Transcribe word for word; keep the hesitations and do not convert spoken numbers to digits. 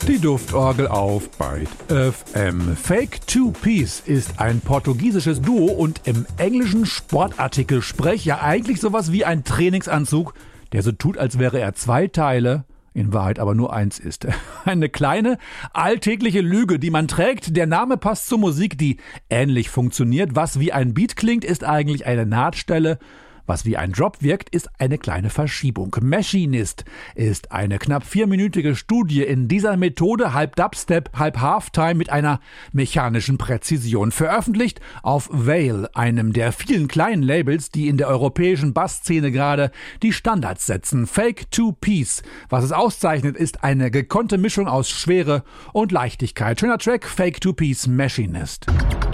Die Duftorgel auf Byte F M. Fake Two Piece ist ein portugiesisches Duo und im englischen Sportartikel-Sprech ja eigentlich sowas wie ein Trainingsanzug, der so tut, als wäre er zwei Teile, in Wahrheit aber nur eins ist. Eine kleine, alltägliche Lüge, die man trägt. Der Name passt zur Musik, die ähnlich funktioniert. Was wie ein Beat klingt, ist eigentlich eine Nahtstelle. Was wie ein Drop wirkt, ist eine kleine Verschiebung. Machinist ist eine knapp vierminütige Studie in dieser Methode, halb Dubstep, halb Halftime mit einer mechanischen Präzision. Veröffentlicht auf Veil, einem der vielen kleinen Labels, die in der europäischen Bassszene gerade die Standards setzen. Fake Two Piece. Was es auszeichnet, ist eine gekonnte Mischung aus Schwere und Leichtigkeit. Schöner Track, Fake Two Piece, Machinist.